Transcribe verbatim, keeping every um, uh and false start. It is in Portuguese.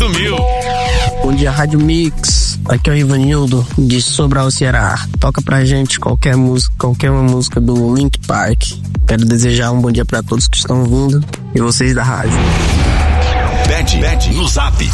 oito mil. Bom dia, Rádio Mix. Aqui é o Ivanildo, de Sobral, Ceará. Toca pra gente qualquer música, qualquer uma música do Link Park. Quero desejar um bom dia pra todos que estão ouvindo e vocês da rádio. Pede, pede no zap